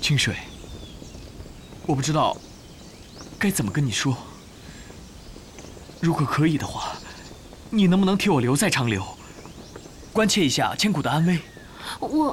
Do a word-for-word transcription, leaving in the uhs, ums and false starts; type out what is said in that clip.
清水，我不知道该怎么跟你说。如果可以的话，你能不能替我留在长留，关切一下千古的安危？ 我